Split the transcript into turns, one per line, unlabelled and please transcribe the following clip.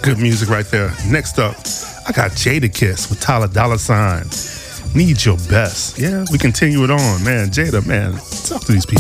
Good music right there. Next up, I got Jadakiss with Tyler Dollar Sign. Need Your Best. Yeah, we continue it on. Man, Jada, man, talk to these people.